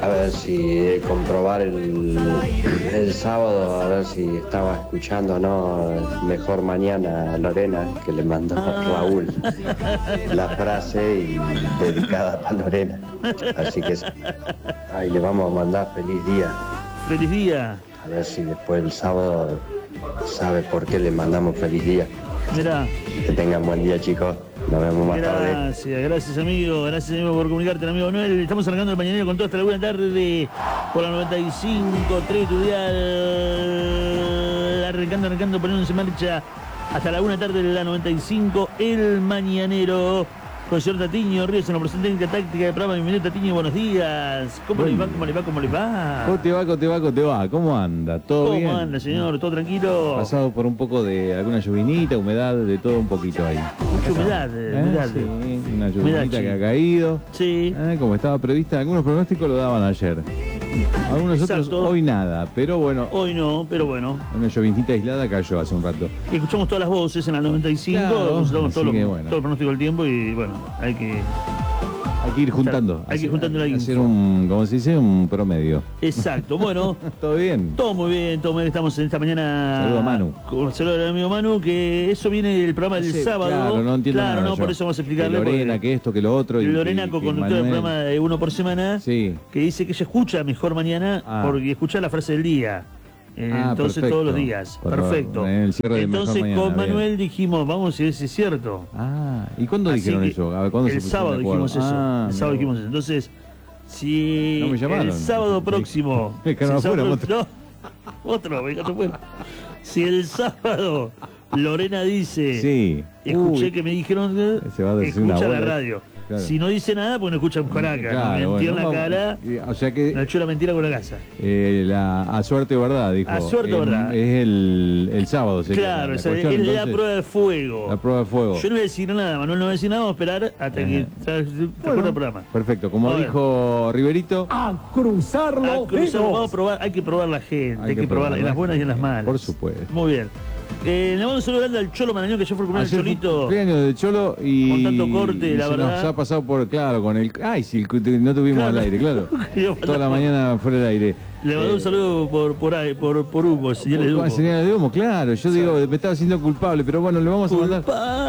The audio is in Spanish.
A ver si comprobar el sábado, a ver si estaba escuchando o no. Mejor mañana, Lorena, que le mandó Raúl la frase y dedicada para Lorena. Así que ahí le vamos a mandar feliz día. Feliz día. A ver si después el sábado sabe por qué le mandamos feliz día. Mirá. Que tengan buen día, chicos. Nos vemos más tarde. Gracias amigo por comunicarte, amigo Noel. Estamos arrancando el mañanero con todo hasta la buena tarde por la 95.3 Tudial. Arrancando, poniéndose en marcha hasta la 1 tarde de la 95, el mañanero. Profesor Tatiño Ríos en la presentación técnica táctica de programa. Bienvenido Tatiño, buenos días. ¿Cómo le va? ¿Cómo le va? ¿Cómo le va? ¿Cómo te va? ¿Cómo anda? ¿Todo bien? ¿Cómo anda, señor? ¿Todo tranquilo? Pasado por un poco de alguna lluvinita, humedad, de todo un poquito ahí. Mucha humedad, Sí, una lluvinita que ha caído. Sí. Como estaba prevista, algunos pronósticos lo daban ayer. Algunos otros hoy nada, pero bueno. Hoy no, pero bueno. Una llovincita aislada cayó hace un rato. Escuchamos todas las voces en la 95, escuchamos todo el pronóstico del tiempo y bueno, hay que ir juntando. Hay que ir juntando la info. Hacer como se dice, un promedio. Exacto, bueno. ¿Todo bien? Todo muy bien, estamos en esta mañana. Saludo a Manu. Saludo al amigo Manu, que eso viene del programa del sábado. Claro, no entiendo nada por eso vamos a explicarle. Que Lorena, que esto, que lo otro. Lorena, co-conductora del programa de Uno por Semana, sí, que dice que ella escucha mejor mañana porque escucha la frase del día. Entonces perfecto. Todos los días. Perfecto. Entonces con Manuel dijimos, vamos a ver si es cierto. ¿Y cuándo dijeron eso? A ver, ¿cuándo el sábado dijimos eso. El sábado dijimos eso. Entonces, si no me llamaron. El sábado próximo. Otro. Si el sábado Lorena dice, escuché que me dijeron que escucha la radio. Claro. Si no dice nada, pues no escucha Caraca. Claro, mentió en la cara. O sea que. No echó la mentira con la casa. A suerte o verdad, dijo. A suerte o verdad. Es el sábado, claro, es la prueba de fuego. La prueba de fuego. Yo no voy a decir nada, Manuel no va a decir nada, vamos a esperar hasta que acuerde el programa. Perfecto, como dijo Riverito. A cruzarlo. Vamos a probar, hay que probar la gente, hay que probarla en las buenas y en las malas. Por supuesto. Muy bien. Le mando un saludo grande al Cholo Marañón, que ya fue el cumpleaños del Cholito. Cumpleaños del Cholo y... Con tanto corte, la verdad. Nos ha pasado por, con el... Ay, sí, no tuvimos al aire, claro. Toda la mañana fuera del aire. Le mandó un saludo por Hugo, señales de Hugo. Señales de Hugo, claro. Yo digo, me estaba haciendo culpable, pero bueno, le vamos a mandar...